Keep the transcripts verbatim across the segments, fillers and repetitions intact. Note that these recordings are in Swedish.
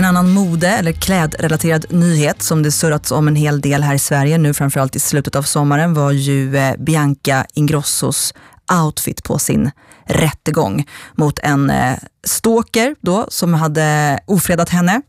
En annan mode- eller klädrelaterad nyhet som det surrats om en hel del här i Sverige nu, framförallt i slutet av sommaren, var ju eh, Bianca Ingrossos outfit på sin rättegång mot en eh, stalker då, som hade ofredat henne.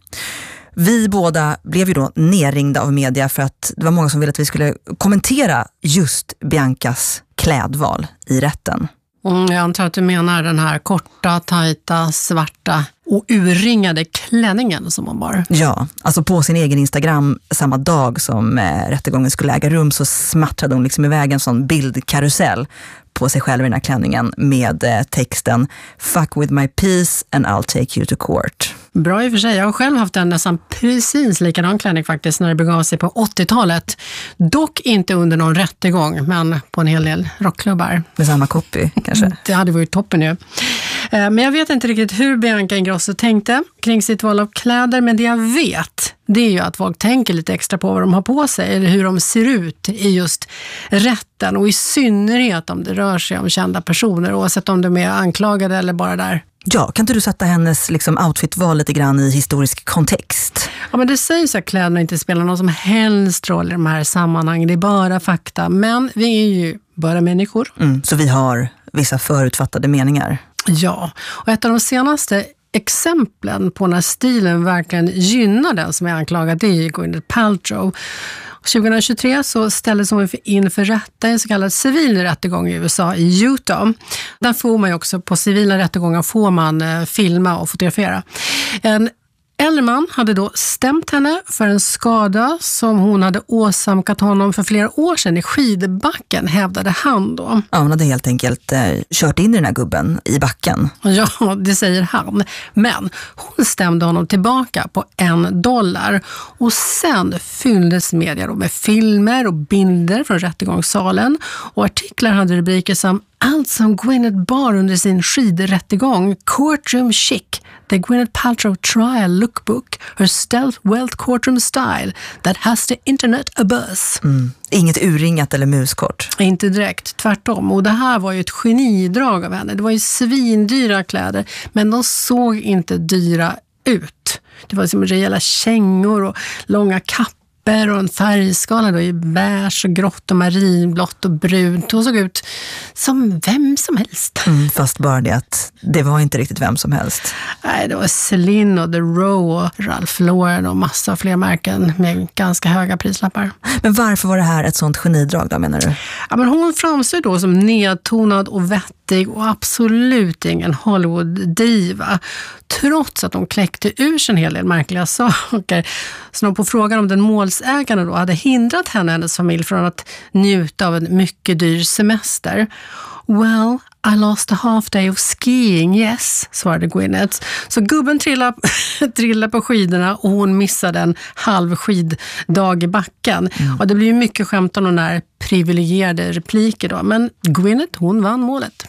Vi båda blev ju då nerringda av media för att det var många som ville att vi skulle kommentera just Biancas klädval i rätten. Mm, jag antar att du menar den här korta, tajta, svarta och urringade klänningen som hon bar. Ja, alltså på sin egen Instagram samma dag som eh, rättegången skulle äga rum så smattrade hon liksom iväg en sån bildkarusell på sig själv i den här klänningen med eh, texten "Fuck with my peace and I'll take you to court". Bra i och för sig. Jag har själv haft en nästan precis likadan klänning faktiskt när det begav sig på åttiotalet. Dock inte under någon rättegång, men på en hel del rockklubbar. Med samma copy kanske? Det hade varit toppen ju. Men jag vet inte riktigt hur Bianca Ingrosso tänkte kring sitt val av kläder, men det jag vet, det är ju att folk tänker lite extra på vad de har på sig eller hur de ser ut i just rätten, och i synnerhet om det rör sig om kända personer, oavsett om de är anklagade eller bara där. Ja, kan inte du sätta hennes liksom, outfitval lite grann i historisk kontext? Ja, men det sägs att kläderna inte spelar någon som helst roll i de här sammanhangen. Det är bara fakta. Men vi är ju bara människor. Mm, så vi har vissa förutfattade meningar. Ja, och ett av de senaste exemplen på när stilen verkligen gynnar den som är anklagad, det är Gwyneth Paltrow. tjugohundratjugotre så ställdes hon in för rätta i en så kallad civil rättegång i U S A, i Utah. Där får man ju också, på civila rättegångar får man eh, filma och fotografera. En äldre man hade då stämt henne för en skada som hon hade åsamkat honom för flera år sedan i skidbacken, hävdade han då. Ja, hon hade helt enkelt eh, kört in i den här gubben i backen. Ja, det säger han. Men hon stämde honom tillbaka på en dollar. Och sen fylldes media då med filmer och bilder från rättegångssalen. Och artiklar hade rubriker som "Allt som Gwyneth bar under sin skidrättegång, Courtroom Chic, The Gwyneth Paltrow Trial Lookbook, Her Stealth Wealth Courtroom Style that has the internet a buzz." Mm. Inget urringat eller muskort. Inte direkt, tvärtom. Och det här var ju ett genidrag av henne. Det var ju svindyra kläder, men de såg inte dyra ut. Det var som rejäla kängor och långa kappor och en färgskala då i beige och grått och marinblått och brunt. Hon såg ut som vem som helst. Mm, fast bara det att det var inte riktigt vem som helst. Nej, det var Celine och The Row och Ralph Lauren och massa fler märken med ganska höga prislappar. Men varför var det här ett sånt genidrag då, menar du? Ja, men hon framstod då som nedtonad och vettig och absolut ingen Hollywood-diva. Trots att de kläckte ur sig en hel del märkliga saker. Så på frågan om den målsägande då hade hindrat henne och hennes familj från att njuta av en mycket dyr semester. "Well, I lost a half day of skiing, yes", svarade Gwyneth. Så gubben trillade, trillade på skidorna och hon missade en halv skiddag i backen. Mm. Och det blir ju mycket skämt om de där privilegierade repliker då. Men Gwyneth, hon vann målet.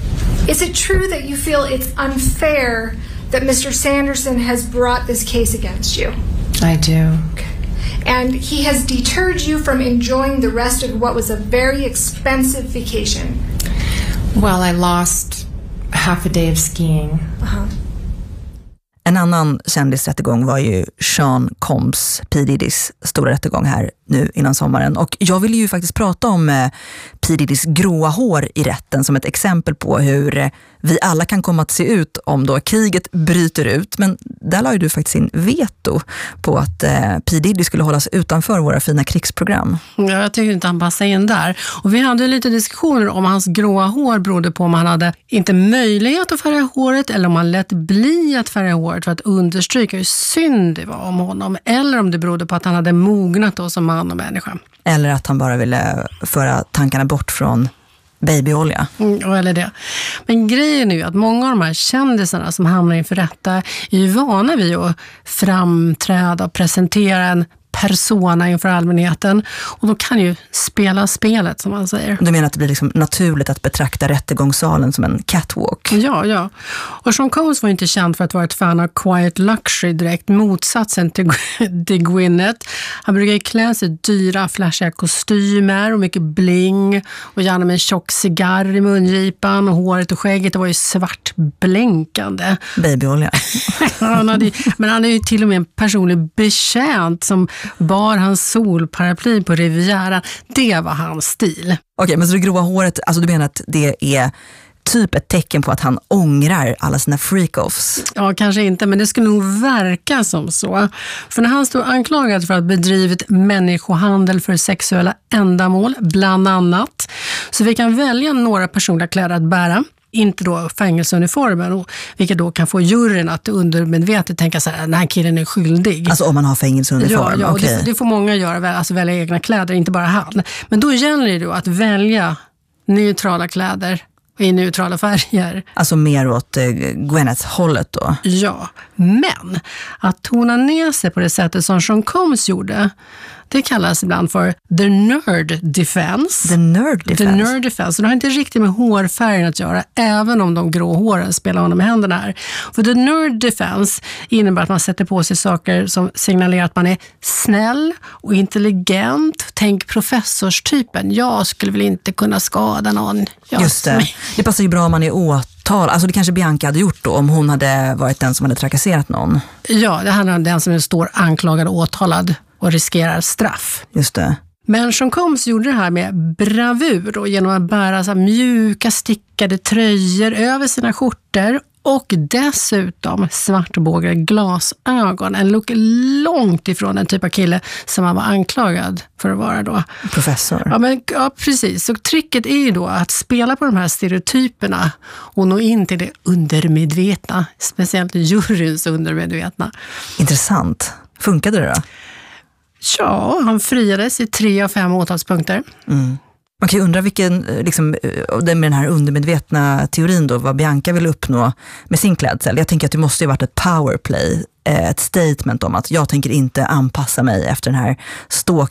Is it true that you feel it's unfair that Mister Sanderson has brought this case against you? I do. Okay. And he has deterred you from enjoying the rest of what was a very expensive vacation? Well, I lost half a day of skiing. Uh-huh. En annan kändisrättegång var ju Sean Combs, P. Diddys stora rättegång här nu innan sommaren. Och jag ville ju faktiskt prata om eh, P. Diddys gråa hår i rätten som ett exempel på hur eh, vi alla kan komma att se ut om då kriget bryter ut. Men där la ju du faktiskt in veto på att eh, P. Diddy skulle hållas utanför våra fina krigsprogram. Ja, jag tycker inte han passade in där. Och vi hade lite diskussioner om hans gråa hår berodde på om han hade inte möjlighet att färga håret eller om han lät bli att färga håret för att understryka hur synd det var om honom. Eller om det berodde på att han hade mognat då som man och människa. Eller att han bara ville föra tankarna bort från babyolja. Mm, eller det. Men grejen är ju att många av de här kändisarna som hamnar inför rätta är ju vana vid att framträda och presentera en persona inför allmänheten. Och de kan ju spela spelet, som man säger. Du menar att det blir liksom naturligt att betrakta rättegångssalen som en catwalk? Ja, ja. Och Sean Combs var inte känd för att vara ett fan av quiet luxury, direkt motsatsen till, till Gwyneth. Han brukar klä sig dyra, flashiga kostymer och mycket bling och gärna med en tjock cigarr i mungipan, och håret och skägget det var ju svart blänkande. Babyolja. han hade, men han är ju till och med en personlig betjänt som bar hans solparaply på Riviera. Det var hans stil. Okej, men så det gråa håret, alltså du menar att det är typ ett tecken på att han ångrar alla sina freak-offs? Ja, kanske inte, men det skulle nog verka som så. För när han stod anklagad för att bedrivit människohandel för sexuella ändamål, bland annat, så vi kan välja några personliga kläder att bära. Inte då fängelseuniformen, vilket då kan få juryn att undermedvetet tänka så här, den här killen är skyldig. Alltså om man har fängelseuniform? Ja, ja och okay. det, det får många göra, alltså välja egna kläder, inte bara han. Men då gäller det då att välja neutrala kläder i neutrala färger. Alltså mer åt eh, Gwyneths hållet då? Ja, men att tona ner sig på det sättet som Sean Combs gjorde, det kallas ibland för the nerd defense. The nerd defense? The nerd defense. Det har inte riktigt med hårfärgen att göra, även om de grå håren spelar honom i händerna här. För the nerd defense innebär att man sätter på sig saker som signalerar att man är snäll och intelligent. Tänk professorstypen. Jag skulle väl inte kunna skada någon. Jag Just det. Det passar ju bra om man är åtal. Alltså det kanske Bianca hade gjort då, om hon hade varit den som hade trakasserat någon. Ja, det handlar om den som står anklagad och åtalad och riskerar straff. Just det. Men Sean Combs gjorde det här med bravur och genom att bära så här mjuka stickade tröjor över sina skjortor och dessutom svartbågade glasögon. En look långt ifrån den typ av kille som han var anklagad för att vara då. Professor. Ja, men, ja precis. Så tricket är ju då att spela på de här stereotyperna och nå in till det undermedvetna. Speciellt juryns undermedvetna. Intressant. Funkade det då? Ja, han friades i tre av fem åtalspunkter. Mm. Man kan ju undra vilken, liksom, med den här undermedvetna teorin då, vad Bianca vill uppnå med sin klädsel. Jag tänker att det måste ju varit ett powerplay, ett statement om att jag tänker inte anpassa mig efter den här